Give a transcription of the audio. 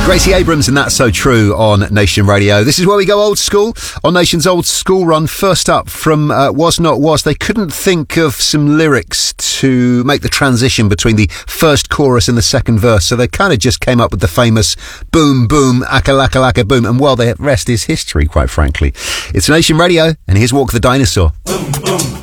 Gracie Abrams and That's So True on Nation Radio. This is where we go old school on Nation's old school run. First up from Was Not Was. They couldn't think of some lyrics to make the transition between the first chorus and the second verse, so they kind of just came up with the famous boom, boom, aka-laka-laka, boom, and well, the rest is history, quite frankly. It's Nation Radio, and here's Walk the Dinosaur. Boom, boom.